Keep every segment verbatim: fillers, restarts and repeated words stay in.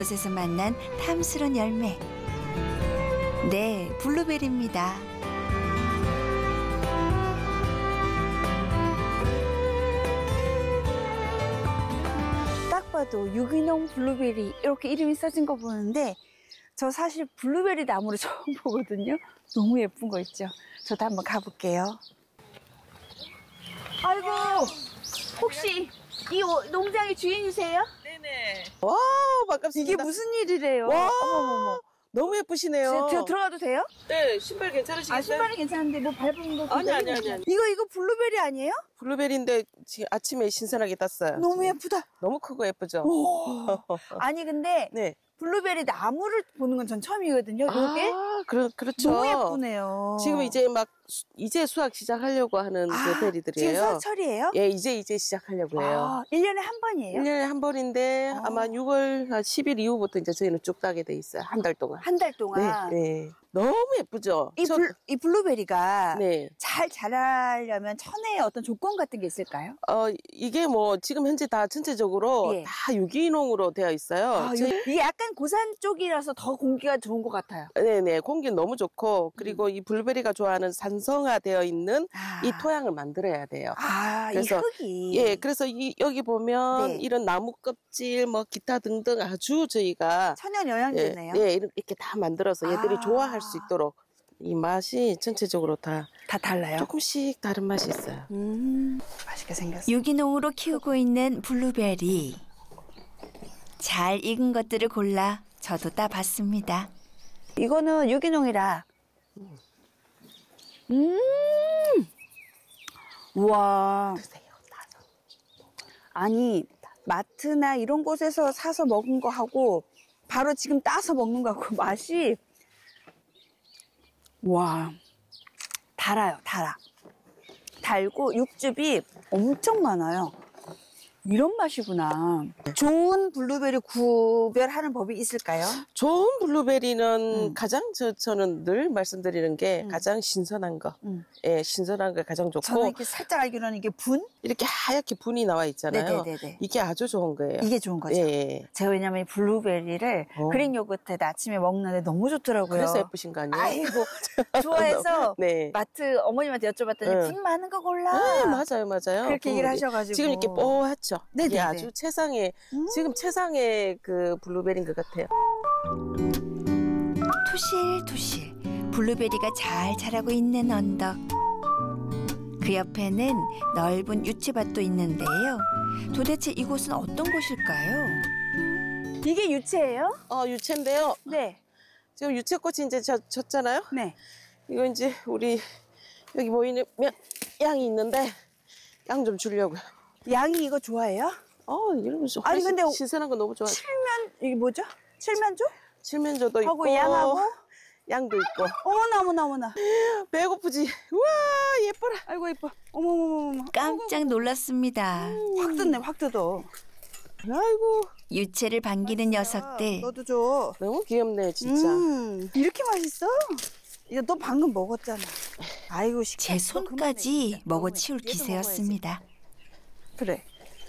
곳에서 만난 탐스런 열매. 네, 블루베리입니다. 딱 봐도 유기농 블루베리 이렇게 이름이 써진 거 보는데 저 사실 블루베리 나무를 처음 보거든요. 너무 예쁜 거 있죠. 저도 한번 가볼게요. 아이고, 혹시 이 농장의 주인이세요? 네네. 와, 반갑습니다. 이게 무슨 일이래요? 와, 어머머머. 너무 예쁘시네요. 제, 들어가도 돼요? 네, 신발 괜찮으시겠어요? 아, 신발은 괜찮은데 뭐 밟은 거 아니, 아니, 아니, 아니. 이거 이거 블루베리 아니에요? 블루베리인데 지금 아침에 신선하게 땄어요. 너무 지금. 예쁘다. 너무 크고 예쁘죠? 오. 아니 근데 네. 블루베리 나무를 보는 건 전 처음이거든요. 이게 아, 그러, 그렇죠. 너무 예쁘네요. 지금 이제 막 수, 이제 수확 시작하려고 하는 아, 그 베리들이에요. 지금 수확철이에요? 예, 이제 이제 시작하려고 해요. 아, 일 년에 한 번이에요? 일 년에 한 번인데 어. 아마 유월 한 십 일 이후부터 이제 저희는 쭉 따게 돼 있어요. 한 달 동안. 한 달 동안. 네, 네. 너무 예쁘죠? 이, 저- 블, 이 블루베리가 네. 잘 자라려면 천혜의 어떤 조건 같은 게 있을까요? 어, 이게 뭐 지금 현재 다 전체적으로 예. 다 유기농으로 되어 있어요. 아, 저희- 이게 약간 고산 쪽이라서 더 공기가 좋은 것 같아요. 네네, 공기 너무 좋고, 그리고 음. 이 블루베리가 좋아하는 산성화되어 있는 아, 이 토양을 만들어야 돼요. 아, 그래서- 이 흙이. 예, 그래서 이, 여기 보면 네. 이런 나무 껍질, 뭐 기타 등등 아주 저희가 천연 예, 영양제네요. 예, 이렇게 다 만들어서 얘들이 아. 좋아할 수 있도록 이 맛이 전체적으로 다 다 달라요? 조금씩 다른 맛이 있어요. 음, 맛있게 생겼어. 유기농으로 키우고 있는 블루베리. 잘 익은 것들을 골라 저도 따봤습니다. 이거는 유기농이라. 음, 우와. 드세요, 따서. 아니, 마트나 이런 곳에서 사서 먹은 거 하고 바로 지금 따서 먹는 거하고 맛이 와, 달아요, 달아. 달고 육즙이 엄청 많아요. 이런 맛이구나. 좋은 블루베리 구별하는 법이 있을까요? 좋은 블루베리는 음. 가장 저, 저는 늘 말씀드리는 게 음. 가장 신선한 거. 음. 예, 신선한 게 가장 좋고 저는 이렇게 살짝 알기로는 이게 분? 이렇게 하얗게 분이 나와 있잖아요. 네네네네. 이게 아주 좋은 거예요. 이게 좋은 거죠. 예. 제가 왜냐면 이 블루베리를 어. 그릭 요거트에다 아침에 먹는데 너무 좋더라고요. 그래서 예쁘신 거 아니에요? 아이고, 좋아해서 네. 마트 어머님한테 여쭤봤더니 응. 분 많은 거 골라. 네, 맞아요, 맞아요. 그렇게 얘기를 블루베리. 하셔가지고. 지금 이렇게 뽀얗죠? 네네네. 이게 아주 최상의, 음. 지금 최상의 그 블루베리인 것 같아요. 투실투실 블루베리가 잘 자라고 있는 언덕. 그 옆에는 넓은 유채밭도 있는데요. 도대체 이곳은 어떤 곳일까요? 이게 유채예요? 어, 유채인데요. 네. 지금 유채꽃이 이제 졌, 졌잖아요? 네. 이거 이제 우리 여기 보이는 면- 양이 있는데 양 좀 주려고요. 양이 이거 좋아해요? 어, 이런 거 아니, 훨씬 근데 신선한 거 너무 좋아요. 칠면 이게 뭐죠? 칠면조? 칠면조도 하고 있고 양하고? 양도 있고. 어머나 어머나 어머나. 배고프지? 우와, 예뻐라. 아이고 예뻐. 어머머머머. 깜짝 놀랐습니다. 확 뜯네 확 뜯어. 아이고, 유채를 반기는 녀석들. 너도 줘. 너무 귀엽네, 진짜. 음, 이렇게 맛있어? 이거 너 방금 먹었잖아. 아이고 시끄러. 제 손까지 먹어치울 기세였습니다. 그래.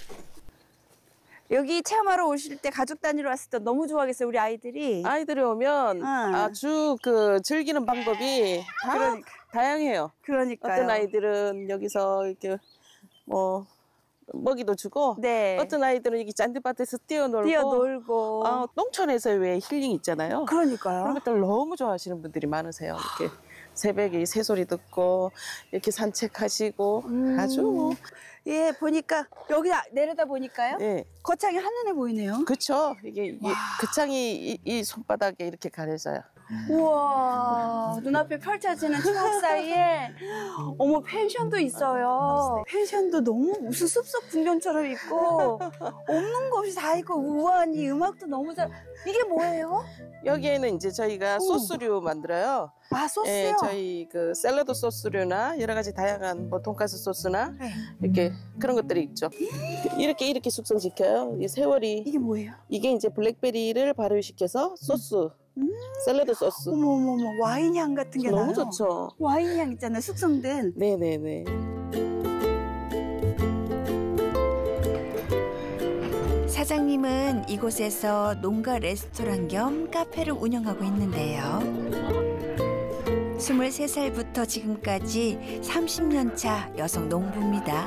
여기 체험하러 오실 때 가족 단위로 왔을 때 너무 좋아하겠어요 우리 아이들이. 아이들이 오면 응. 아주 그 즐기는 방법이 다 그러니까. 다양해요. 그러니까요. 어떤 아이들은 여기서 이렇게 뭐 먹이도 주고, 네. 어떤 아이들은 여기 잔디밭에서 뛰어놀고, 뛰어놀고. 어, 농촌에서 왜 힐링 있잖아요. 그러니까요. 그런 것들 너무 좋아하시는 분들이 많으세요. 이렇게 새벽에 새소리 듣고 이렇게 산책하시고 음. 아주 뭐, 예 보니까 여기 내려다 보니까요. 예, 거창이 한눈에 보이네요. 그렇죠. 이게 이- 그 창이 이, 이 손바닥에 이렇게 가려져요. 우와 눈앞에 펼쳐지는 추억 사이에 어머 펜션도 있어요. 펜션도 너무 무슨 숲속 풍경처럼 있고 없는 거 없이 다 있고 우아한 이 음악도 너무 잘. 이게 뭐예요? 여기에는 이제 저희가 소스류 만들어요. 아 소스요? 예, 저희 그 샐러드 소스류나 여러 가지 다양한 뭐 돈가스 소스나 네. 이렇게 그런 것들이 있죠. 이렇게 이렇게 숙성시켜요. 이 세월이 이게 뭐예요? 이게 이제 블랙베리를 발효시켜서 소스, 음. 샐러드 소스. 어머 어머 어머 와인 향 같은 게 너무 나요. 좋죠. 와인 향 있잖아요 숙성된. 네네네. 사장님은 이곳에서 농가 레스토랑 겸 카페를 운영하고 있는데요. 스물세 살부터 지금까지 삼십 년 차 여성 농부입니다.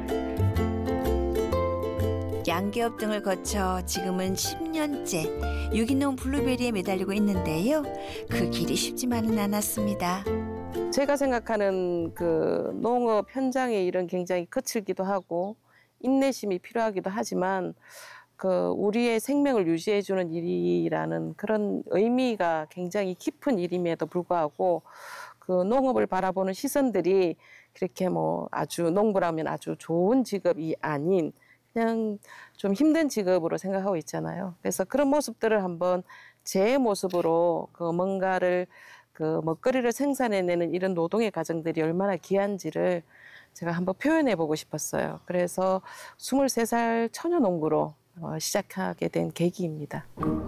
양계업 등을 거쳐 지금은 십 년째 유기농 블루베리에 매달리고 있는데요. 그 길이 쉽지만은 않았습니다. 제가 생각하는 그 농업 현장의 일은 굉장히 거칠기도 하고 인내심이 필요하기도 하지만 그 우리의 생명을 유지해주는 일이라는 그런 의미가 굉장히 깊은 일임에도 불구하고 그 농업을 바라보는 시선들이 그렇게 뭐 아주 농부라면 아주 좋은 직업이 아닌 그냥 좀 힘든 직업으로 생각하고 있잖아요. 그래서 그런 모습들을 한번 제 모습으로 그 뭔가를 그 먹거리를 생산해내는 이런 노동의 과정들이 얼마나 귀한지를 제가 한번 표현해 보고 싶었어요. 그래서 스물세 살 처녀 농부로 시작하게 된 계기입니다.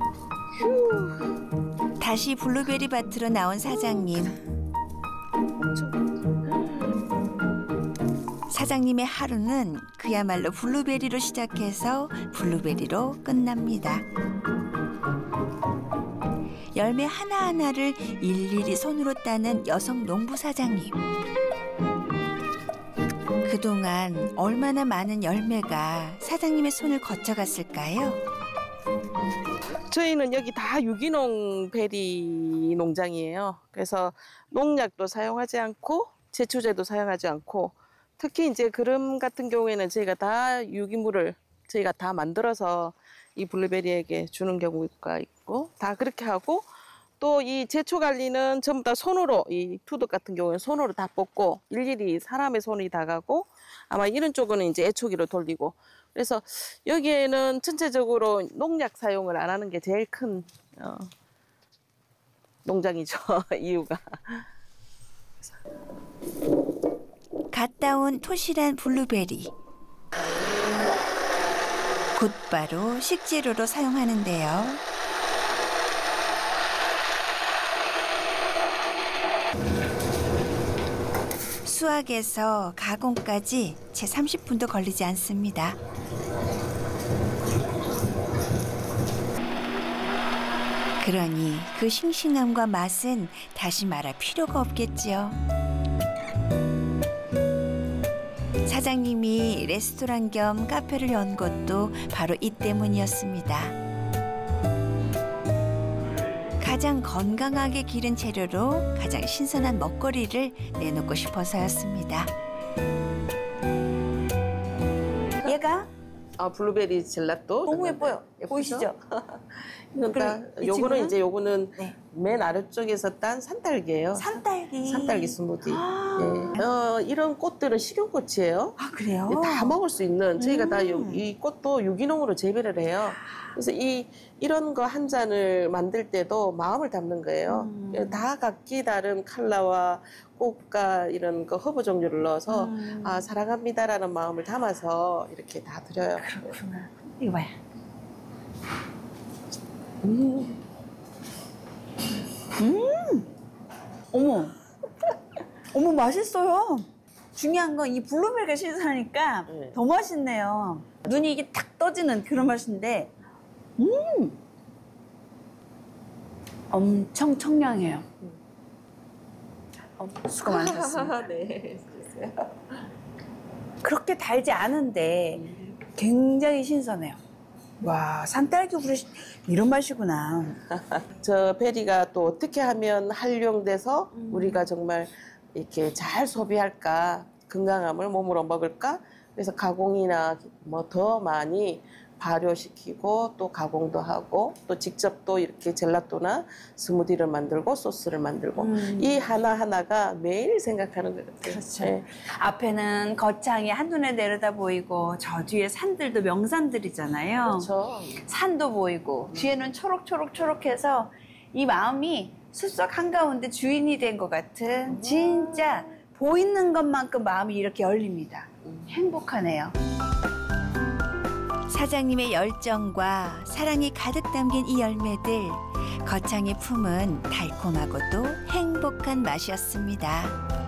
다시 블루베리 밭으로 나온 사장님. 사장님의 하루는 그야말로 블루베리로 시작해서 블루베리로 끝납니다. 열매 하나하나를 일일이 손으로 따는 여성 농부 사장님. 그동안 얼마나 많은 열매가 사장님의 손을 거쳐갔을까요? 저희는 여기 다 유기농 베리 농장이에요. 그래서 농약도 사용하지 않고 제초제도 사용하지 않고 특히 이제 그름 같은 경우에는 저희가 다 유기물을 저희가 다 만들어서 이 블루베리에게 주는 경우가 있고 다 그렇게 하고 또 이 제초 관리는 전부 다 손으로 이 투둑 같은 경우에는 손으로 다 뽑고 일일이 사람의 손이 다 가고 아마 이런 쪽은 이제 애초기로 돌리고 그래서 여기에는 전체적으로 농약 사용을 안 하는 게 제일 큰 어, 농장이죠. 이유가. 갓 따온 토실한 블루베리. 곧바로 식재료로 사용하는데요. 수확에서 가공까지 채 삼십 분도 걸리지 않습니다. 그러니 그 싱싱함과 맛은 다시 말할 필요가 없겠지요. 사장님이 레스토랑 겸 카페를 연 것도 바로 이 때문이었습니다. 가장 건강하게 기른 재료로 가장 신선한 먹거리를 내놓고 싶어서였습니다. 얘가 아 블루베리 젤라또 너무 예뻐요. 예쁘죠? 보이시죠? 이건 다 그리고 이 요거는 친구는? 이제 요거는 네. 맨 아래쪽에서 딴 산딸기예요. 산딸기. 산딸기 스무디. 아. 예. 어, 이런 꽃들은 식용꽃이에요. 아 그래요? 이게 다 먹을 수 있는 저희가 다 음. 이 꽃도 유기농으로 재배를 해요. 그래서 이 이런 거 한 잔을 만들 때도 마음을 담는 거예요. 음. 다 각기 다른 컬러와 꽃과 이런 그 허브 종류를 넣어서 음. 아 사랑합니다라는 마음을 담아서 이렇게 다 드려요. 그렇구나. 이거 봐요. 음. 어머. 어머 맛있어요. 중요한 건 이 블루베리가 신선하니까 네. 더 맛있네요. 눈이 이게 탁 떠지는 그런 맛인데, 음, 엄청 청량해요. 어, 수고 많으셨습니다. 네. 그렇게 달지 않은데 굉장히 신선해요. 와, 산딸기 브레시 이런 맛이구나. 저 베리가 또 어떻게 하면 활용돼서 음. 우리가 정말 이렇게 잘 소비할까, 건강함을 몸으로 먹을까? 그래서 가공이나 뭐 더 많이 발효시키고 또 가공도 하고 또 직접 또 이렇게 젤라또나 스무디를 만들고 소스를 만들고 음. 이 하나하나가 매일 생각하는 것 같아요. 그렇죠. 네. 앞에는 거창이 한눈에 내려다 보이고 저 뒤에 산들도 명산들이잖아요. 그렇죠. 산도 보이고 뒤에는 초록초록초록해서 이 마음이 숲속 한가운데 주인이 된 것 같은 진짜 보이는 것만큼 마음이 이렇게 열립니다. 행복하네요. 사장님의 열정과 사랑이 가득 담긴 이 열매들. 거창의 품은 달콤하고도 행복한 맛이었습니다.